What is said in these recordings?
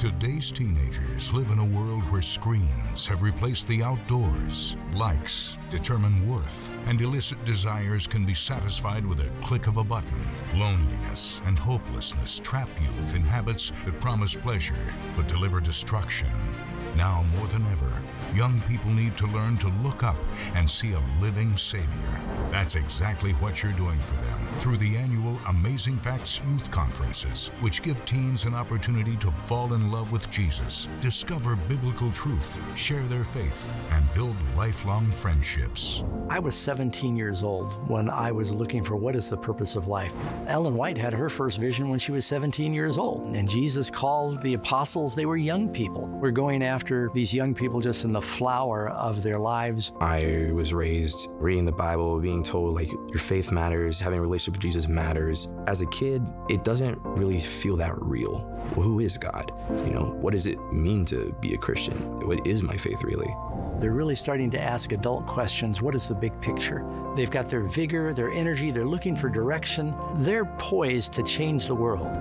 Today's teenagers live in a world where screens have replaced the outdoors. Likes determine worth, and illicit desires can be satisfied with a click of a button. Loneliness and hopelessness trap youth in habits that promise pleasure but deliver destruction. Now more than ever, young people need to learn to look up and see a living Savior. That's exactly what you're doing for them through the annual Amazing Facts Youth Conferences, which give teens an opportunity to fall in love with Jesus, discover biblical truth, share their faith, and build lifelong friendships. I was 17 years old when I was looking for what is the purpose of life. Ellen White had her first vision when she was 17 years old, and Jesus called the apostles, they were young people. We're going after these young people just in the flower of their lives. I was raised reading the Bible, being told like your faith matters, having a relationship with Jesus matters. As a kid, it doesn't really feel that real. Well, who is God? What does it mean to be a Christian? What is my faith really? They're really starting to ask adult questions. What is the big picture? They've got their vigor, their energy, they're looking for direction. They're poised to change the world.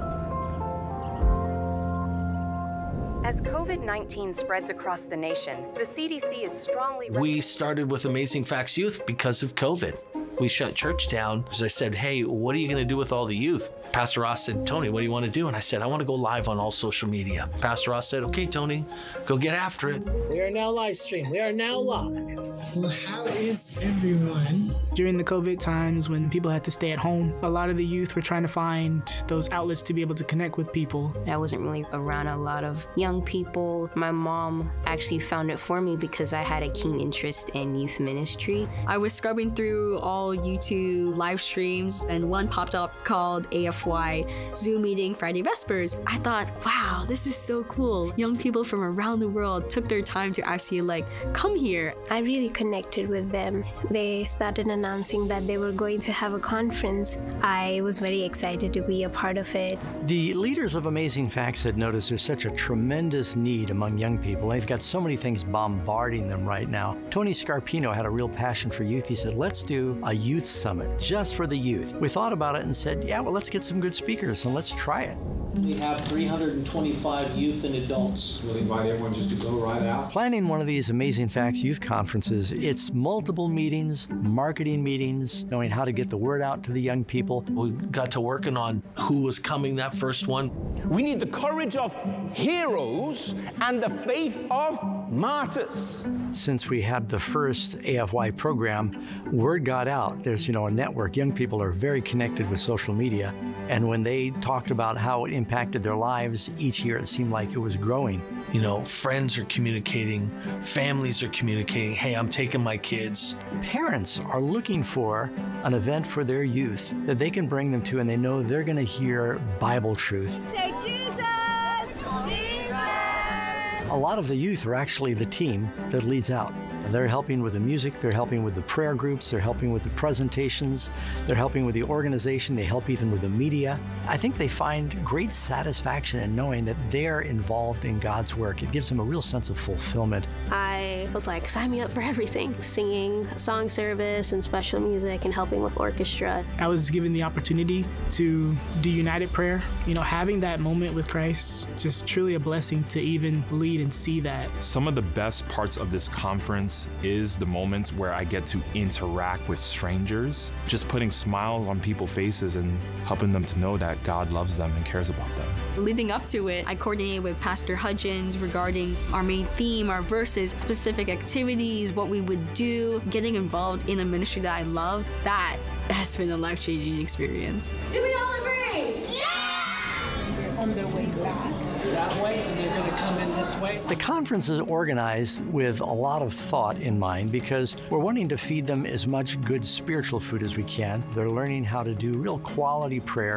As COVID-19 spreads across the nation, the CDC is strongly... We started with Amazing Facts Youth because of COVID. We shut church down because I said, hey, what are you going to do with all the youth? Pastor Ross said, Tony, what do you want to do? And I said, I want to go live on all social media. Pastor Ross said, okay, Tony, go get after it. We are now live stream. We are now live. Well, how is everyone? During the COVID times when people had to stay at home, a lot of the youth were trying to find those outlets to be able to connect with people. I wasn't really around a lot of young people. My mom actually found it for me because I had a keen interest in youth ministry. I was scrubbing through all YouTube live streams and one popped up called AFY Zoom Meeting Friday Vespers. I thought, wow, this is so cool. Young people from around the world took their time to actually come here. I really connected with them. They started announcing that they were going to have a conference. I was very excited to be a part of it. The leaders of Amazing Facts had noticed there's such a tremendous need among young people. They've got so many things bombarding them right now. Tony Scarpino had a real passion for youth. He said, let's do a youth summit just for the youth. We thought about it and said, yeah, well, let's get some good speakers and let's try it. We have 325 youth and adults. We'll invite everyone just to go right out. Planning one of these Amazing Facts youth conferences, it's multiple meetings, marketing meetings, knowing how to get the word out to the young people. We got to working on who was coming that first one. We need the courage of heroes and the faith of martyrs. Since we had the first AFY program, word got out. There's, a network. Young people are very connected with social media. And when they talked about how it impacted their lives each year, it seemed like it was growing. Friends are communicating, families are communicating, hey, I'm taking my kids. Parents are looking for an event for their youth that they can bring them to, and they know they're going to hear Bible truth. Say Jesus! Jesus! A lot of the youth are actually the team that leads out. They're helping with the music, they're helping with the prayer groups, they're helping with the presentations, they're helping with the organization, they help even with the media. I think they find great satisfaction in knowing that they're involved in God's work. It gives them a real sense of fulfillment. I was like, sign me up for everything. Singing, song service, and special music, and helping with orchestra. I was given the opportunity to do United Prayer. Having that moment with Christ, just truly a blessing to even lead and see that. Some of the best parts of this conference is the moments where I get to interact with strangers, just putting smiles on people's faces and helping them to know that God loves them and cares about them. Leading up to it, I coordinated with Pastor Hudgens regarding our main theme, our verses, specific activities, what we would do, getting involved in a ministry that I love. That has been a life-changing experience. Do we all agree? Yeah! They're on their way back that way, and they're going to come in this way. The conference is organized with a lot of thought in mind because we're wanting to feed them as much good spiritual food as we can. They're learning how to do real quality prayer.